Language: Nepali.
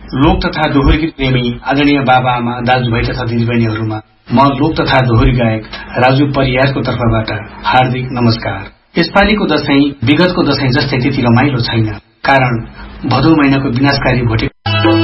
लोक तथा दोहोरी गीत प्रेमी आदरणीय बाबा आमा दाजुभाइ तथा दिदीबहिनीहरूमा म लोक तथा दोहोरी गायक राजु परियारको तर्फबाट हार्दिक नमस्कार। यसपालिको दशैं विगतको दशैं जस्तै त्यति रमाइलो छैन, कारण भदौ महिनाको विनाशकारी भोटे